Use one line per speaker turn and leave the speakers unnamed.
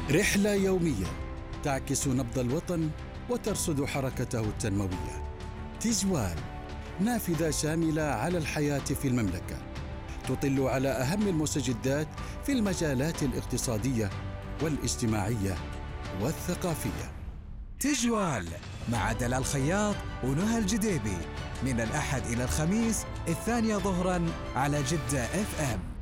رحلة يومية تعكس نبض الوطن وترصد حركته التنموية. تجوال، نافذة شاملة على الحياة في المملكة، تطل على أهم المستجدات في المجالات الاقتصادية والاجتماعية والثقافية.
تجوال مع دلال خياط ونهى الجديبي، من الأحد إلى الخميس 2 ظهراً على جدة FM.